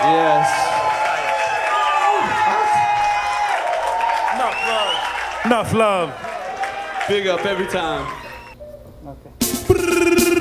Yes. Enough love. Enough love. Big up every time. Okay.